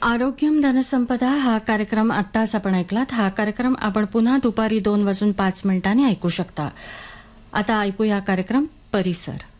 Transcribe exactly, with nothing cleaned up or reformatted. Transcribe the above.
आरोग्यम धनसंपदा हा कार्यक्रम आत्ताच आपण ऐकलात. हा कार्यक्रम आपण पुन्हा दुपारी दोन वाजून पाच मिनिटांनी ऐकू शकता. आता ऐकूया कार्यक्रम परिसर.